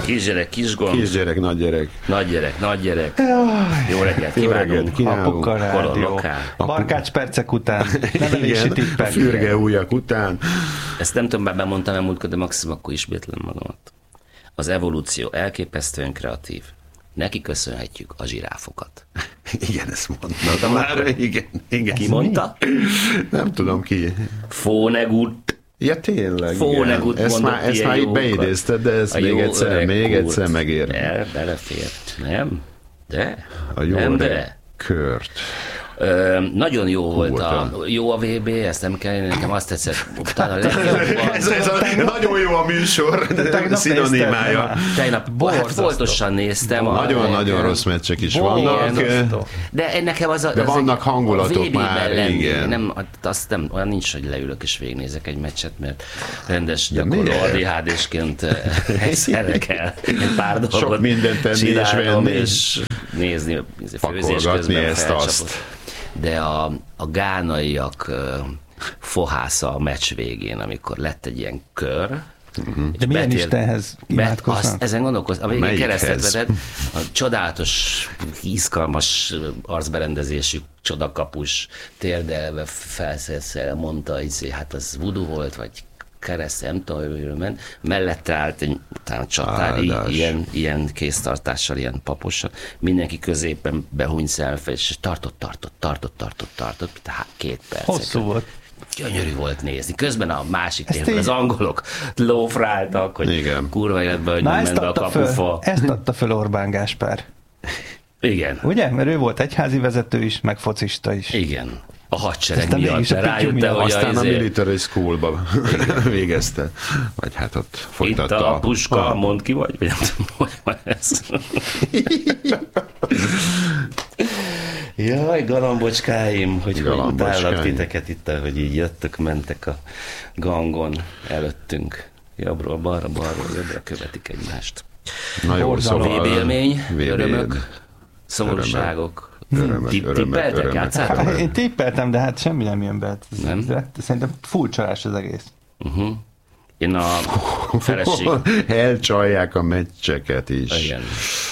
Kisgyerek, kisgomb. Kisgyerek, nagygyerek. Nagygyerek. Jó reggelt kívánunk. Apuka rádió. Barkács percek után. Nevelési tippek. A fürge ujjak után. Ezt nem tudom, bár mondtam múltkor, de maximum akkor ismétlem magamat. Az evolúció elképesztően kreatív. Neki köszönhetjük a zsiráfokat. Igen, ezt mondta már. Igen. Ki mondta? Nem tudom ki. Fónegut. Ja, tényleg. Fónegut ezt már így beidézted, de ezt még egyszer megér. Belefér. Nem? De? A jó nem, de? Kört. Nagyon jó volt jó a VB, ezt nem kell, nekem azt tetszett. Ez nagyon jó a műsor, de szinonimája. Tegnap foltosan néztem. Nagyon rossz meccsek is vannak. De nekem de vannak hangulatok már, igen. Nem, azt nem, olyan nincs, hogy leülök és végignézek egy meccset, mert rendes gyakorló ADHD-sként egyszerre kell egy pár dolgot sok mindent tenni és venni. És nézni, főzés közben felcsapott. De a gánaiak fohásza a meccs végén, amikor lett egy ilyen kör. De milyen Istenhez imádkoznak? Ezen gondolkoztam, a végén keresztet vetett, a csodálatos, izgalmas arcberendezésű csodakapus térdelve felszélszel mondta, hogy hát az voodoo volt, vagy kereszt, nem tudom, hogy ment. Mellette állt egy csatári, ilyen kéztartással, ilyen papossal. Mindenki középen behúny szelfe, és tartott, tehát 2 perc. Hosszú volt. Gyönyörű volt nézni. Közben a másik térben az angolok lófráltak, hogy igen. Kurva életben, hogy nem ment be a kapufa. Ezt adta föl Orbán Gáspár. Igen. Ugye? Mert ő volt egyházi vezető is, meg focista is. Igen. A hadsereg miatt rájött, hogy aztán a military schoolba végezte. Vagy hát ott folytatta. Itt a puska, mondd ki vagy nem tudom, hogy van ez. Jaj, galambocskáim, hogy utállak titeket itt, hogy így jöttök, mentek a gangon előttünk. Jobbról, balról, jobbra követik egymást. Na jó, szóval VB-élmény, örömök, szomorúságok. Tippeltek, játszátok? Én tippeltem, de hát semmi nem jön be. Nem? Szerintem full csalás az egész. Én a feleség. Elcsalják a meccseket is. Igen.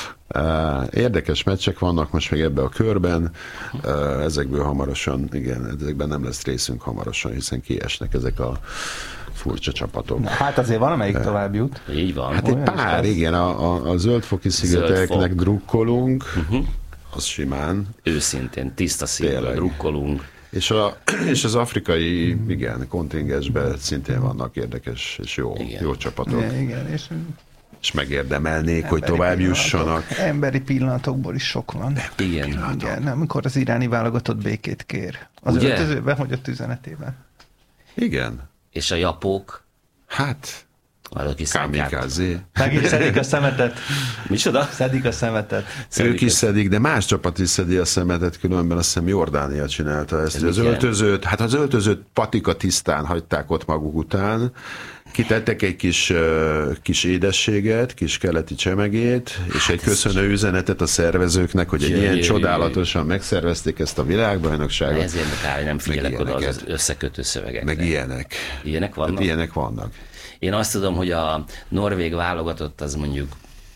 Érdekes meccsek vannak most még ebbe a körben, ezekből hamarosan, igen, ezekben nem lesz részünk hamarosan, hiszen kiesnek ezek a furcsa csapatok. Na, hát azért van, amelyik tovább jut. Így van. Hát egy pár, igen, a Zöldfoki szigeteknek drukkolunk, az simán. Őszintén, tiszta szívvel drukkolunk. És az afrikai, igen, kontingensben szintén vannak érdekes és jó csapatok. Igen, és megérdemelnék, hogy tovább jussanak. Emberi pillanatokból is sok van. Igen, amikor az iráni válogatott békét kér. Az öltözőben, vagy a tüzenetében. Igen. És a japók? Hát... Kamikázé. Megint szedik a szemetet. Micsoda? Szedik a szemetet. Ők is szedik, de más csapat is szedi a szemetet, különben azt hiszem Jordánia csinálta ezt. Az öltözőt patika tisztán hagyták ott maguk után, kitettek egy kis édességet, kis keleti csemegét, és egy köszönő üzenetet a szervezőknek, hogy egy ilyen csodálatosan megszervezték ezt a világbajnokságot. Ezért nem figyelek oda az összekötő szövegekre. Meg ilyenek. Ilyenek vannak? Hát ilyenek vannak. Én azt tudom, hogy a norvég válogatott az mondjuk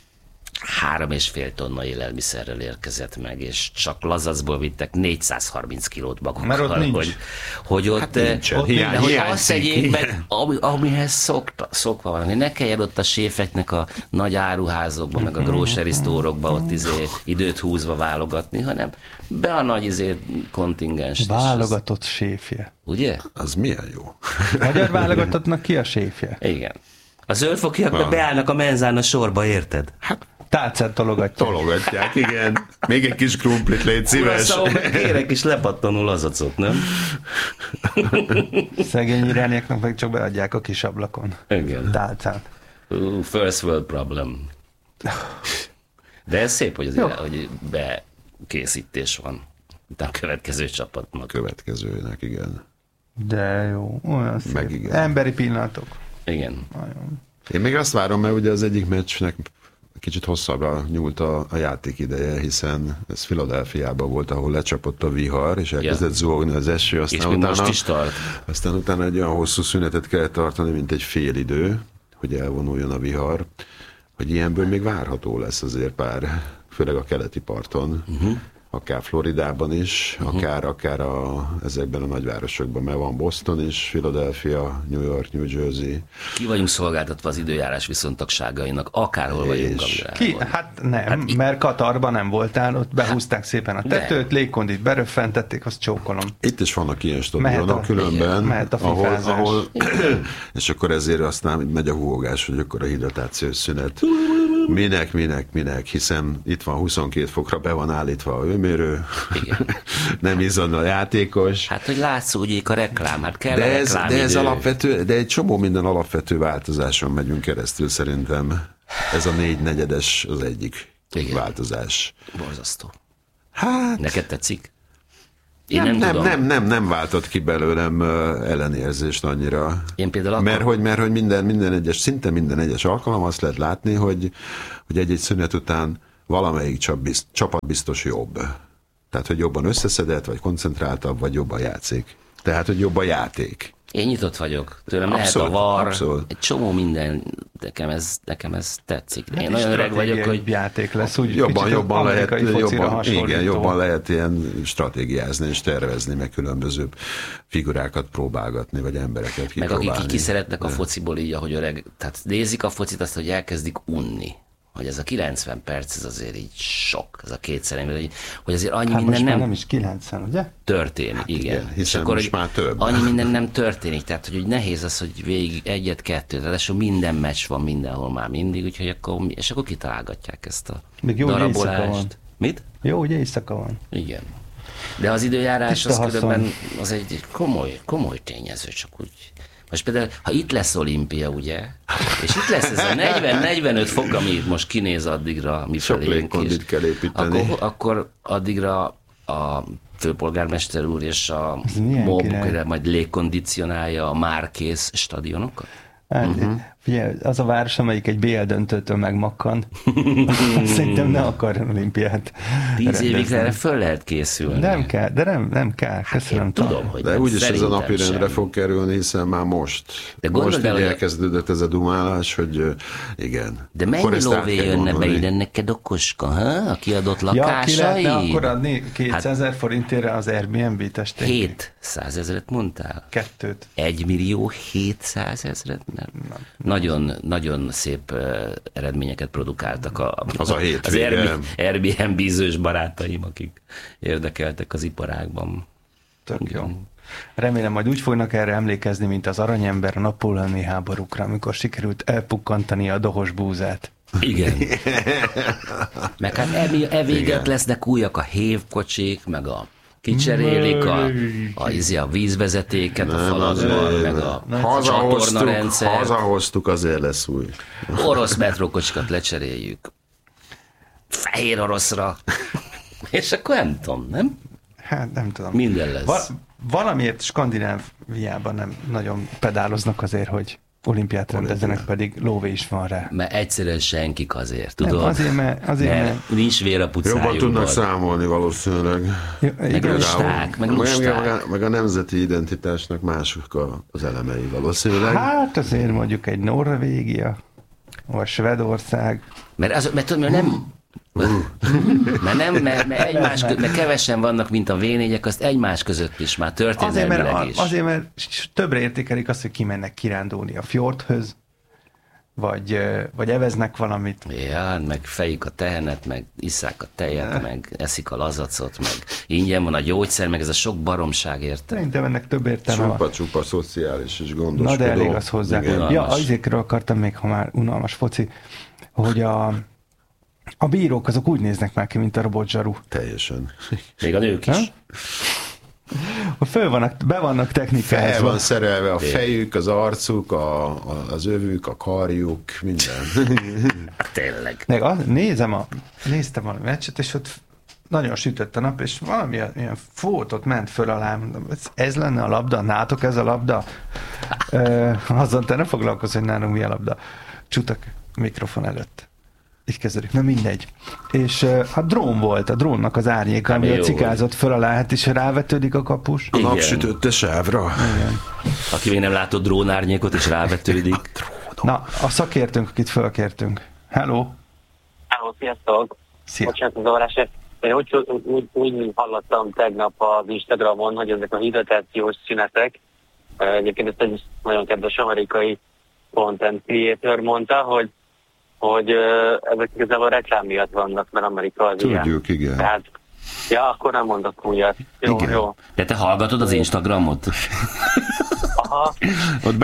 3,5 tonna élelmiszerrel érkezett meg, és csak lazacból vittek 430 kilót magukkal. Mert ott nincs. Hogy ott, hát nincsen. Hogy azt tegyék meg, amihez szokva van, hogy ne kelljen ott a séfeknek a nagy áruházokba, meg a grocery store-okba ott időt húzva válogatni, hanem be a nagy kontingens. Válogatott séfje. Ugye? Az milyen jó. Magyar válogatottnak ki a séfje? Igen. A zöldfokiak beállnak a menzán a sorba, érted? Hát tálcát tologatják, igen. Még egy kis krumplit, légy szíves. Szóval kérek is lepattanul lazacot, nem? Szegény irániaknak meg csak beadják a kis ablakon. Igen. Tálcát. First world problem. De ez szép, hogy azért, hogy bekészítés van. Utána a következő csapatnak. Következőnek, igen. De jó, olyan szép. Meg igen. Emberi pillanatok. Igen. Nagyon. Én még azt várom, mert ugye az egyik meccsnek kicsit hosszabbra nyúlt a játék ideje, hiszen ez Philadelphiában volt, ahol lecsapott a vihar, és elkezdett zuhogni az eső, aztán utána egy olyan hosszú szünetet kellett tartani, mint egy fél idő, hogy elvonuljon a vihar. hogy ilyenből még várható lesz azért pár, főleg a keleti parton, akár Floridában is, akár ezekben a nagyvárosokban, mert van Boston is, Philadelphia, New York, New Jersey. Ki vagyunk szolgáltatva az időjárás viszontagságainak, akárhol vagyunk a világon. Hát nem, mert Katarban nem voltál, ott behúzták szépen a tetőt, légkondit beröffentették, azt csókolom. Itt is vannak ilyen stadionok különben, ahol és akkor ezért aztán megy a húgás, hogy akkor a hidratációs szünet. Minek, hiszen itt van 22 fokra, be van állítva a hőmérő, nem izzad a játékos. Hát, hogy látszódjék a reklám, hát kell de ez alapvető, de egy csomó minden alapvető változáson megyünk keresztül szerintem. Ez a 4/4 az egyik változás. Borzasztó. Hát... Neked tetszik? Nem váltott ki belőlem ellenérzést annyira. Én például mert hogy szinte minden egyes alkalom azt lehet látni, hogy egy szünet után valamelyik csapat biztos jobb. Tehát, hogy jobban összeszedett, vagy koncentráltabb, vagy jobban játszik. Tehát, hogy jobb a játék. Én nyitott vagyok. Tőlem abszolút, lehet a VAR, abszolút. Egy csomó minden, nekem ez tetszik. Én nagyon öreg vagyok, hogy játék lesz, úgy jobban lehet ilyen stratégiázni és tervezni, meg különböző figurákat próbálgatni, vagy embereket kipróbálni. Meg akik ki szeretnek a fociból így, ahogy öreg, tehát nézik a focit, azt, hogy elkezdik unni. Hogy ez a 90 perc, ez azért így sok, ez a kétszer, hogy azért annyi minden nem is 90, ugye? Történik, igen. Hiszen akkor, most már több. Annyi minden nem történik, tehát hogy nehéz az, hogy végig egyet-kettőt, ráadásul minden meccs van mindenhol már mindig, úgyhogy akkor kitalálgatják ezt a darabolást. Mit? Jó, ugye éjszaka van. Igen. De az időjárás az különben az egy komoly tényező, csak úgy. Most például, ha itt lesz olimpia, ugye, és itt lesz ez a 40-45 fok, ami most kinéz addigra, mi felénk is, kell építeni. Akkor addigra a főpolgármester úr és a MOB majd légkondicionálja a már kész stadionokat? Figyelj, az a város, amelyik egy BL döntőtől megmakkan, szerintem ne akar olimpiát. 10 évig erre föl lehet készülni. Nem kell, de nem kell. Köszönöm. Tudom, hogy de úgyis ez a napi rendre fog kerülni, hiszen már most elkezdődött ez a dumálás, hogy igen. De mennyi lóvé jönne be ide neked okoska, a kiadott lakásai? Ja, ki lehetne akkor adni 200 000 forintére az Airbnb testék? 700 000 mondtál? 2. 1 millió 700 000? Nem. Nagyon szép eredményeket produkáltak az Airbnb-zős barátaim, akik érdekeltek az iparágban. Tök jó. Remélem, majd úgy fognak erre emlékezni, mint az aranyember a napóleoni háborúkra, amikor sikerült elpukkantani a dohos búzát. Igen. Meg hát véget lesznek újak a hévkocsik, meg a kicserélik a vízvezetéket a falakban, meg a csatornarendszer. Hazahoztuk, azért lesz új. Orosz metrókocsikat lecseréljük. Fehér oroszra. És akkor nem tudom, nem? Hát nem tudom. Minden lesz. Valamiért Skandináviában nem nagyon pedáloznak azért, hogy olimpiát rendezzenek, pedig lóvé is van rá. Mert egyszerűen senkik azért, tudod? Nem, azért, mert nincs vér a pucájukban. Jobban tudnak számolni valószínűleg. Meg a nemzeti identitásnak mások az elemei valószínűleg. Hát azért mondjuk egy Norvégia, vagy Svédország. Mert kevesen vannak, mint a V4-ek, azt egymás között is már történelmileg is. Azért, mert többre értékelik azt, hogy kimennek kirándulni a fjordhöz, vagy eveznek valamit. Ja, meg fejik a tehenet, meg isszák a tejet, meg eszik a lazacot, meg ingyen van a gyógyszer, meg ez a sok baromság érte. Szerintem ennek több értelme van. Csupa szociális és gondoskodó. Na de elég az hozzá. Ja, azékről akartam még, ha már unalmas foci, hogy a bírók azok úgy néznek már ki, mint a robotzsaru. Teljesen. Még a nők is. Be vannak technikázva. Fel van szerelve a fejük, az arcuk, az övük, a karjuk, minden. Tényleg. Néztem valami meccset, és ott nagyon sütött a nap, és valami ilyen fótot ment föl alá. Ez lenne a labda? Nátok ez a labda? Azon te ne foglalkozz, hogy nálunk mi a labda. Csutak mikrofon előtt. Így kezdődik, na mindegy. És hát drón volt, a drónnak az árnyéka, ami a cikázott föl alá, hát és rávetődik a kapus. A napsütötte sávra. Igen. Aki még nem látott drónárnyékot, és rávetődik. Na, a szakértőnk, akit fölkértünk, Hello! Hello, sziasztok! Szia! Bocsánat, az avarásért. Én úgy hallottam tegnap az Instagramon, hogy ezek a hidratációs szünetek, egyébként ezt egy nagyon kedves amerikai content creator mondta, hogy ezek igazából reklám miatt vannak, mert Amerika az ilyen. Tudjuk, igen. Tehát, ja, akkor nem mondok újat. Jó, igen. jó. De te hallgatod az Instagramot? Aha. Ott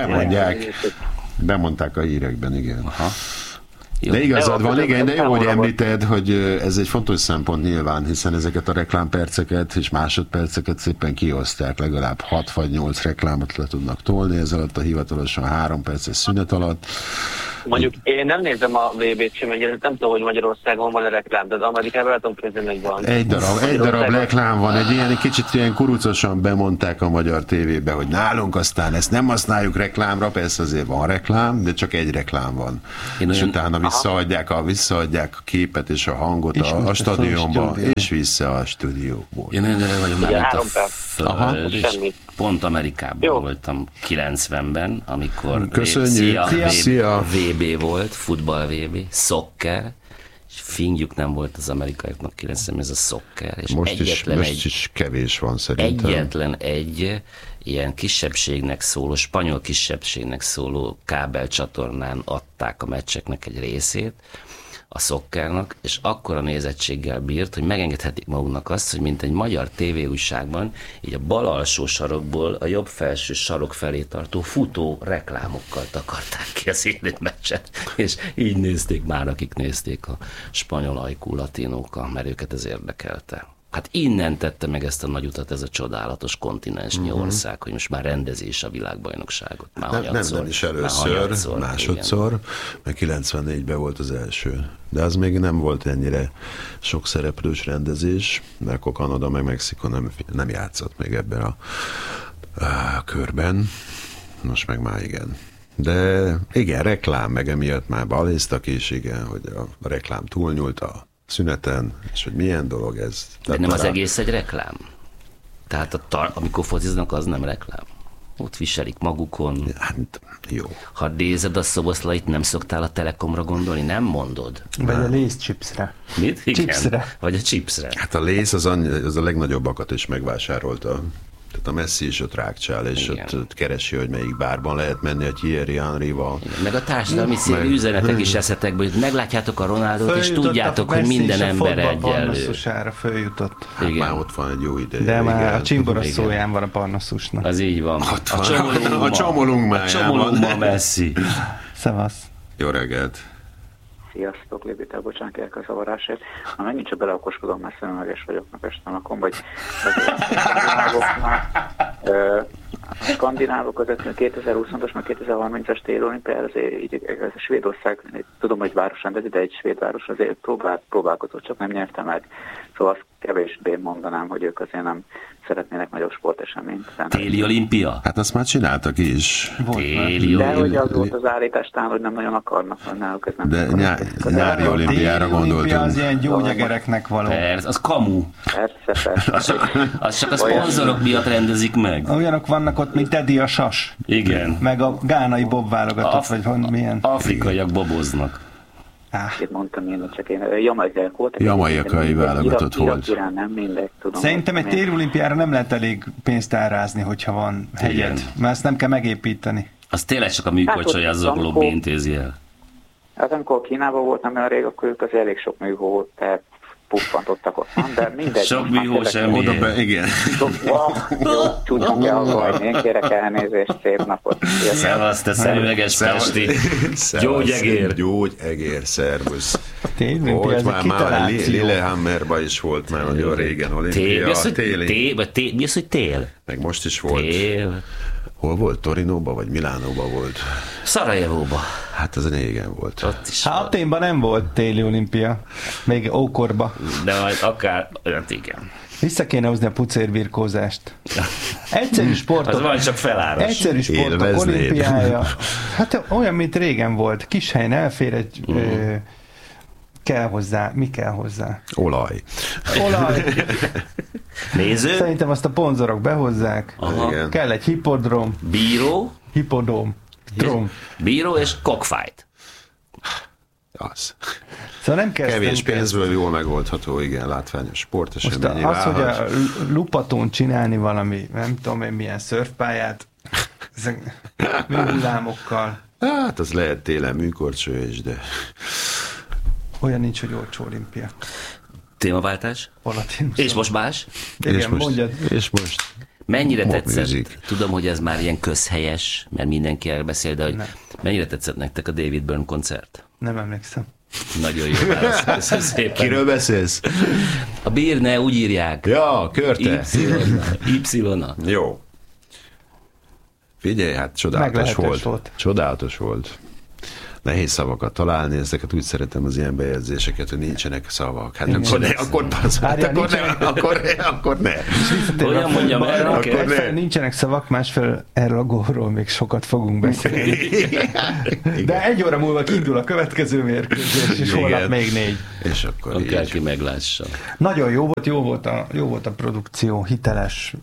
bemondták a hírekben, igen. Aha. Jó. De igazad van, igen, de jó, hogy számomra említed, hogy ez egy fontos szempont nyilván, hiszen ezeket a reklámperceket és másodperceket szépen kiosztják, legalább 6 vagy 8 reklámot le tudnak tolni, ez alatt a hivatalosan 3 perces szünet alatt. Mondjuk én nem nézem a VB-t sem, nem tudom, hogy Magyarországon van a reklám, de az Amerikában látom közben, hogy van. Egy darab reklám van, egy kicsit ilyen kurucosan bemondták a magyar tévébe, hogy nálunk aztán ezt nem használjuk reklámra, persze azért van reklám, de csak egy reklám van. És utána visszaadják a képet és a hangot a stadionba, és vissza a stúdióból. Én nagyon vagyok már mint a föld, és Semmi. pont Amerikában voltam 90-ben, amikor Szia. VB volt, futball VB, szokker, és fingjuk nem volt az amerikaiaknak 90-ben ez a szokker. És most is kevés van szerintem. Egyetlen egy ilyen kisebbségnek szóló, spanyol kisebbségnek szóló kábelcsatornán adták a meccseknek egy részét, a szokkernak, és akkora nézettséggel bírt, hogy megengedhetik maguknak azt, hogy mint egy magyar tévéújságban, így a bal alsó sarokból a jobb felső sarok felé tartó futó reklámokkal takarták ki az élő meccset, és így nézték már, akik nézték a spanyol ajkú latinóka, mert őket ez érdekelte. Hát innen tette meg ezt a nagy utat ez a csodálatos kontinensnyi ország, hogy most már rendezés a világbajnokságot. Már nem is először, másodszor, mert 94-ben volt az első. De az még nem volt ennyire sok szereplős rendezés, mert akkor Kanada meg Mexiko nem játszott még ebben a körben. Most meg már igen. De igen, reklám, meg emiatt már baléztak is, igen, hogy a reklám túlnyúlt a szüneten, és hogy milyen dolog ez. De nem az egész egy reklám? Tehát amikor fociznak, az nem reklám? Ott viselik magukon. Hát, jó. Ha nézed a Szoboszlait, nem szoktál a Telekomra gondolni? Nem mondod? Vagy a Lay's chipsre. Mit? Igen. Chipsre. Vagy a chipsre. Hát a Lay's az a legnagyobbakat is megvásárolta. Tehát a Messi is ott rákcsál, és ott keresi, hogy melyik bárban lehet menni a Thierry Henryval. Meg a társadalmi szélű üzenetek is eszetekből, hogy meglátjátok a Ronaldot, és tudjátok, hogy minden ember egyenlő. Parnasszusára följutott. Hát már ott van egy jó ideje. De már a csimbora szóján van a Parnasszusnak. Az így van. A csomolungmájában Messi. Szevasz. Jó reggelt. Sziasztok, Lébitel, bocsánat, kérek a zavarásért. Ha megint csak beleokoskodom, mert szemüveges vagyok, meg este lakom, vagy a skandinávok az 2020-as, meg 2030-as téli olimpiára, azért ez a Svédország, tudom, hogy város rendezi, de egy svéd város azért próbálkozott, csak nem nyerte meg. Szóval azt kevésbé mondanám, hogy ők azért nem szeretnének nagyobb sporteseményt. Téli olimpia? Hát azt már csináltak is. De hogy az volt az állítástán, hogy nem nagyon akarnak, náluk ez nem. De nyári olimpiára gondoltunk. Az ilyen gyógyegereknek való. Persze, az kamu. Persze. Az csak a szponzorok miatt rendezik meg. Olyanok vannak ott, mint Teddy a sas. Igen. Meg a gánai bob válogatott, vagy milyen. Afrikaiak boboznak. Itt mondtam én, csak én jamaikai voltak. Jamaikai válogatott volt. Irán nem mindegy, tudom. Szerintem egy téli olimpiára nem lehet elég pénzt elrázni, hogyha van hegyet, mert ezt nem kell megépíteni. Az tényleg csak a műkolcsai Zoglóbbi intézi el. Hát amikor Kínában voltam olyan rég, akkor ők az elég sok műhó puffantottak ott van, de mindegy. Sok műhó semmi. Oda be, igen. Tudjuk elhajni, én kérek elnézést, szép napot. Szevasz, te szemüveges pesti. Gyógyegér, szervusz. Téli, ez egy kitaláció. Lillehammerban is volt már nagyon régen olimpia. Mi az, hogy tél? Meg most is volt. Tél. Hol volt? Torinóba vagy Milánóba volt? Szarajevóba. Hát az régen volt. Ott is hát Athénban nem volt téli olimpia. Még ókorba. De majd akár, igen. Vissza kéne hozni a pucérbirkózást. Egyszerű sportok. Az van, csak feláras. Egyszerű sportok olimpiája. Hát olyan, mint régen volt. Kis helyen elfér egy... kell hozzá. Mi kell hozzá? Olaj. Néző? Szerintem azt a ponzorok behozzák. Igen. Kell egy hipodrom. Bíró? Hipodóm. Trom. Bíró és cockfight. Az. Szóval nem kevés pénzből jól megoldható, igen, látványos sporteseményé válhat. Az, hogy a Lupatón csinálni valami, nem tudom én milyen szörfpályát, műhullámokkal. Hát az lehet télen műkorcső is, de... Olyan nincs, hogy olcsó olimpia. Témaváltás? És most más? Igen, mondjad. És most... Mennyire tetszett? Music. Tudom, hogy ez már ilyen közhelyes, mert mindenki elbeszél, de hogy mennyire tetszett nektek a David Byrne koncert? Nem emlékszem. Nagyon jó válasz. Köszönöm szépen. Kiről beszélsz? A Byrne, úgy írják. Ja, Körte. Y-na. Jó. Figyelj, hát csodálatos volt. Csodálatos volt. Nehéz szavakat találni, ezeket úgy szeretem az ilyen bejegyzéseket, hogy nincsenek szavak. Hát akkor ne. Olyan mondjam el, nincsenek szavak, másfelől erről a gólról még sokat fogunk beszélni. De 1 óra múlva indul a következő mérkőzés, és holnap még 4. És akkor akár ki meglássa. Nagyon jó volt a produkció, hiteles.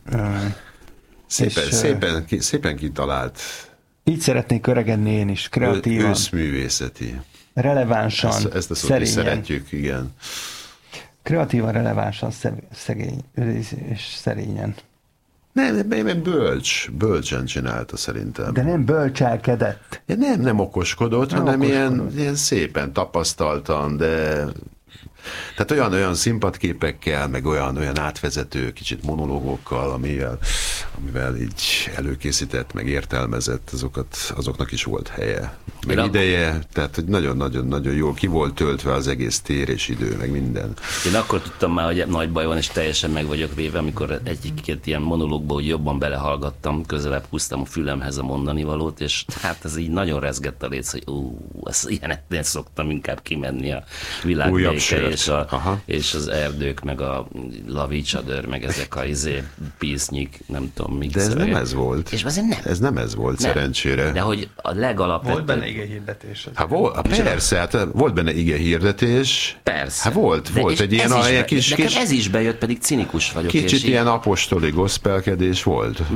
Szépen kitalált. Így szeretnék öregedni én is, kreatívan. Őszművészeti. Relevánsan, ezt a szót is szeretjük, igen. Kreatívan, relevánsan, szegény és szerényen. Nem, bölcsen csinálta szerintem. De nem bölcselkedett. Ja, nem okoskodott, hanem ilyen szépen tapasztaltan, de... Tehát olyan színpadképekkel, meg olyan átvezető kicsit monológokkal, amivel így előkészített, meg értelmezett, azoknak is volt helye. Meg ideje, tehát hogy nagyon-nagyon jól ki volt töltve az egész tér és idő, meg minden. Én akkor tudtam már, hogy nagy baj van, és teljesen meg vagyok véve, amikor egy-két ilyen monológba úgy jobban belehallgattam, közelebb húztam a fülemhez a mondani valót, és hát ez így nagyon rezgett a léc, hogy ilyenetnél szoktam inkább kimenni a világbéke, és az erdők, meg a Love Each Other, meg ezek a písznyik, nem tudom, mik. De ez nem ez volt. És azért nem. Ez nem ez volt, nem. Szerencsére. De hogy a legalapvetőbb... Volt benne igehirdetés. Persze, hát volt benne igehirdetés. Persze. Hát volt egy ilyen kis... Nekem ez is bejött, pedig cinikus vagyok. Kicsit ilyen apostoli gospelkedés volt.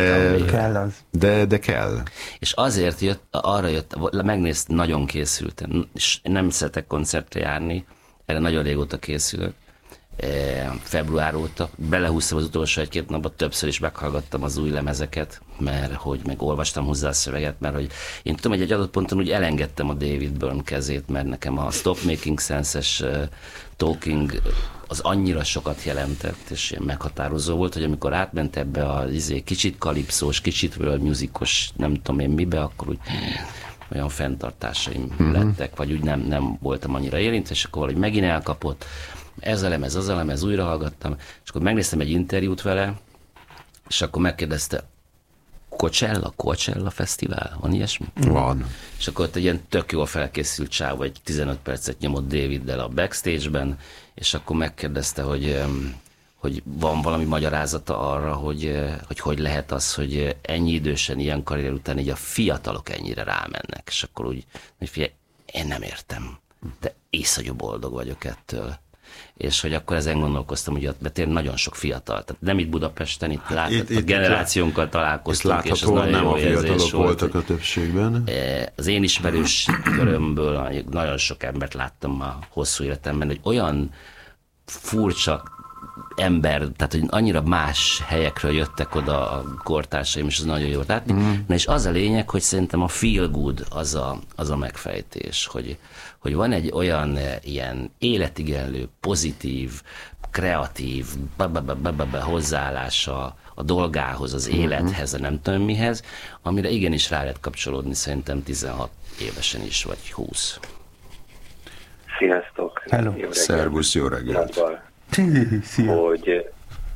De kell. És azért arra jött, megnéztem, nagyon készültem, és nem szeretek koncertre járni, erre nagyon régóta készülök, február óta. Belehúztam az utolsó 1-2 napot, többször is meghallgattam az új lemezeket, mert hogy meg olvastam hozzá a szöveget, mert hogy én tudom, hogy egy adott ponton úgy elengedtem a David Byrne kezét, mert nekem a Stop Making Sense-es Talking az annyira sokat jelentett, és ilyen meghatározó volt, hogy amikor átment ebbe a kicsit kalipszós, kicsit world musicos, nem tudom én mibe, akkor úgy olyan fenntartásaim lettek, vagy úgy nem voltam annyira érintve, és akkor valahogy megint elkapott, ez a lemez, újra hallgattam, és akkor megnéztem egy interjút vele, és akkor megkérdezte, Coachella Fesztivál, van ilyesmi? Van. És akkor ott egy ilyen tök jól felkészült csáv, vagy 15 percet nyomott Daviddel a backstage-ben, és akkor megkérdezte, hogy van valami magyarázata arra, hogy lehet az, hogy ennyi idősen, ilyen karrier után így a fiatalok ennyire rámennek, és akkor úgy, hogy figyelj, én nem értem, de iszonyú boldog vagyok ettől. És hogy akkor ezen gondolkoztam, hogy mert én nagyon sok fiatal, tehát nem itt Budapesten, itt a generációnkkal találkoztunk, és ez nagyon jó érzés volt. Voltak a többségben. Az én ismerős körömből nagyon sok embert láttam a hosszú életemben, hogy olyan furcsa ember, tehát hogy annyira más helyekről jöttek oda a kortársaim, és az nagyon jó látni. Na és az a lényeg, hogy szerintem a feel good az a megfejtés, hogy van egy olyan ilyen életigenlő, pozitív, kreatív hozzáállása a dolgához, az élethez, a nem tudom mihez, amire igenis rá lehet kapcsolódni szerintem 16 évesen is, vagy 20. Sziasztok! Hello! Szervusz, jó reggelt! Hogy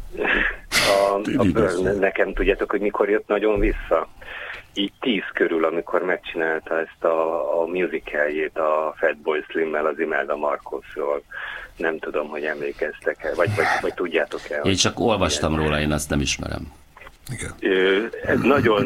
a Byrne, nekem tudjátok, hogy mikor jött nagyon vissza? Így 10 körül, amikor megcsinálta ezt a musicaljét a Fatboy Slimmel, az Imelda Marcosról. Nem tudom, hogy emlékeztek-e, vagy tudjátok-e? Én csak olvastam róla, én azt nem ismerem. Igen. Ez nagyon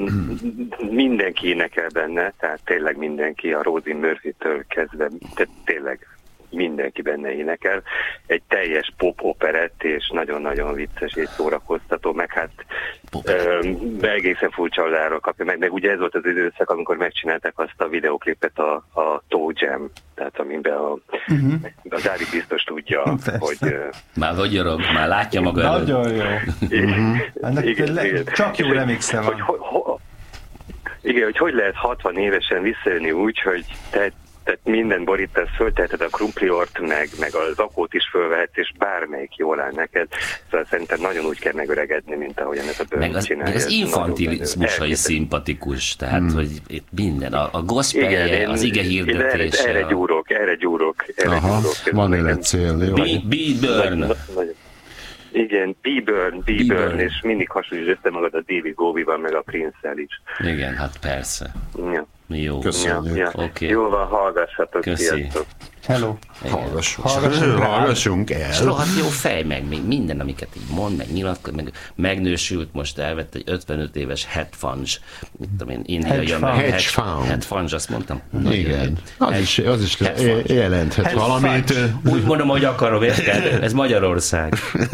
mindenki énekel benne, tehát tényleg mindenki, a Rosie Murphy-től kezdve, tehát tényleg mindenki benne énekel. Egy teljes pop operett, és nagyon-nagyon vicces és szórakoztató, meg hát egészen furcsa aljáról kapja meg ugye ez volt az időszak, amikor megcsinálták azt a videóklipet a Toe Jam, tehát amiben a Dávid biztos tudja, hogy... Már vagyorog, már látja maga előtt. Nagyon jó. Igen. Csak jó remixe van. Igen, hogy lehet 60 évesen visszajönni úgy, hogy tehát minden borítasz, fölteheted a krumpliort, meg a zakót is fölvehetsz, és bármelyik jól áll neked. Szóval szerintem nagyon úgy kell megöregedni, mint ahogyan ez a bőr csinálja. Meg az infantilizmusa is szimpatikus, tehát, hogy itt minden, a gospelje, az ige hirdetése. Erre gyúrok. Aha, van életcél, jó. Bee-Burn. Igen, Bee-Burn, és mindig hasonlít össze magad a David Bowie-val, meg a Prince-el is. Igen, hát persze. Ja. Jó. Köszönjük. Ja. Okay. Jó van, hallgassatok. Köszi. Sziasztok. Hello. Hallgassunk el. És rohadt jó fej, meg még minden, amiket így mond, meg nyilatkozik, meg megnősült, most elvett egy 55 éves headfunge, mit tudom én, indiai, headfunge, azt mondtam? Igen, az is jelenthet valamit. Úgy mondom, hogy akarom, érted? Ez Magyarország.